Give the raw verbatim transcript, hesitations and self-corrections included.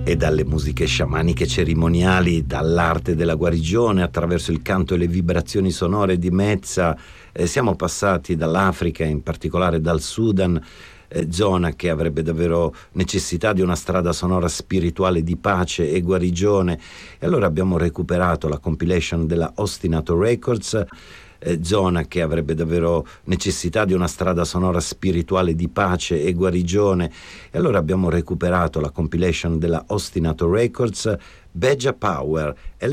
e dalle musiche sciamaniche cerimoniali, dall'arte della guarigione attraverso il canto e le vibrazioni sonore di Mezza. Eh, siamo passati dall'Africa, in particolare dal Sudan, eh, zona che avrebbe davvero necessità di una strada sonora spirituale di pace e guarigione, e allora abbiamo recuperato la compilation della Ostinato Records, eh, zona che avrebbe davvero necessità di una strada sonora spirituale di pace e guarigione, e allora abbiamo recuperato la compilation della Ostinato Records, Beja Power.